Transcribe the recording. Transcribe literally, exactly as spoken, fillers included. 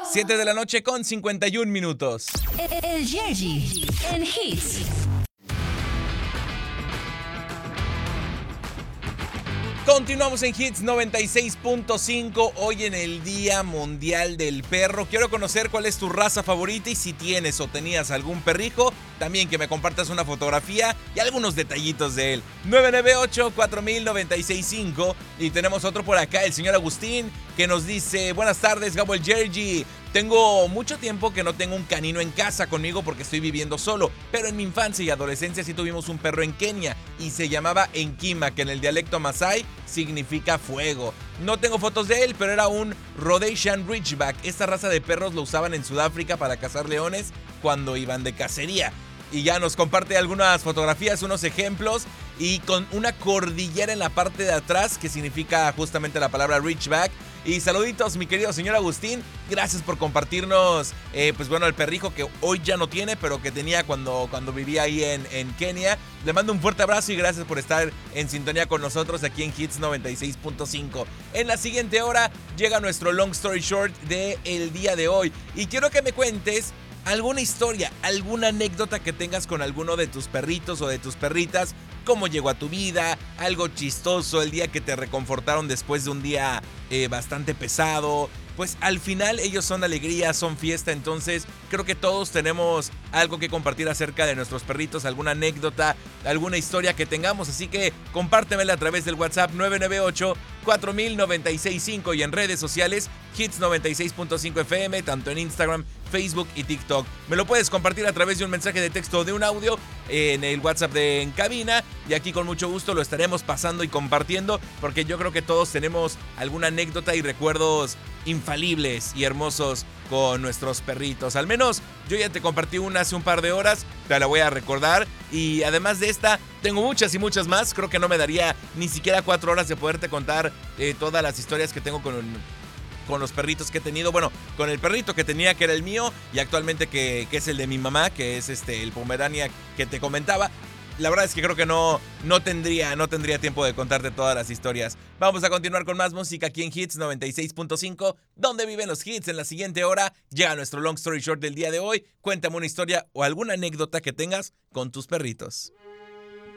siete de la noche con cincuenta y un minutos. El Yergy en Hits. Continuamos en Hits noventa y seis punto cinco, hoy en el Día Mundial del Perro. Quiero conocer cuál es tu raza favorita y si tienes o tenías algún perrijo, también que me compartas una fotografía y algunos detallitos de él. nueve nueve ocho, cuatro mil, noventa y seis cinco. Y tenemos otro por acá, el señor Agustín, que nos dice: buenas tardes, Gabo el Yergy. Tengo mucho tiempo que no tengo un canino en casa conmigo porque estoy viviendo solo, pero en mi infancia y adolescencia sí tuvimos un perro en Kenia y se llamaba Enkima, que en el dialecto masái significa fuego. No tengo fotos de él, pero era un Rhodesian Ridgeback. Esta raza de perros lo usaban en Sudáfrica para cazar leones cuando iban de cacería. Y ya nos comparte algunas fotografías, unos ejemplos, y con una cordillera en la parte de atrás, que significa justamente la palabra Ridgeback. Y saluditos, mi querido señor Agustín. Gracias por compartirnos, eh, pues bueno, el perrijo que hoy ya no tiene, pero que tenía cuando, cuando vivía ahí en, en Kenia. Le mando un fuerte abrazo y gracias por estar en sintonía con nosotros aquí en Hits noventa y seis punto cinco. En la siguiente hora llega nuestro Long Story Short del día de hoy. Y quiero que me cuentes alguna historia, alguna anécdota que tengas con alguno de tus perritos o de tus perritas. Cómo llegó a tu vida, algo chistoso, el día que te reconfortaron después de un día eh, bastante pesado. Pues al final ellos son alegría, son fiesta, entonces creo que todos tenemos algo que compartir acerca de nuestros perritos, alguna anécdota, alguna historia que tengamos, así que compártemela a través del WhatsApp nueve nueve ocho, cuatro mil, noventa y seis cinco y en redes sociales Hits noventa y seis punto cinco F M, tanto en Instagram, Facebook y TikTok. Me lo puedes compartir a través de un mensaje de texto o de un audio en el WhatsApp de En Cabina y aquí con mucho gusto lo estaremos pasando y compartiendo porque yo creo que todos tenemos alguna anécdota y recuerdos infalibles y hermosos con nuestros perritos. Al menos yo ya te compartí una hace un par de horas, te la voy a recordar y además de esta tengo muchas y muchas más. Creo que no me daría ni siquiera cuatro horas de poderte contar eh, todas las historias que tengo con con los perritos que he tenido, bueno, con el perrito que tenía que era el mío y actualmente que, que es el de mi mamá, que es este el Pomerania que te comentaba. La verdad es que creo que no, no, tendría, no tendría tiempo de contarte todas las historias. Vamos a continuar con más música aquí en Hits noventa y seis punto cinco, donde viven los hits. En la siguiente hora llega nuestro Long Story Short del día de hoy. Cuéntame una historia o alguna anécdota que tengas con tus perritos.